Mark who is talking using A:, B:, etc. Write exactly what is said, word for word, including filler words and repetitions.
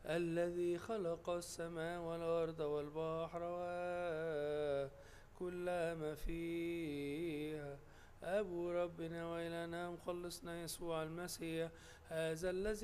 A: الذي خلق السماء والأرض والبحر وكل ما فيها. أبو ربنا وإلهنا مخلصنا يسوع المسيح، هذا الذي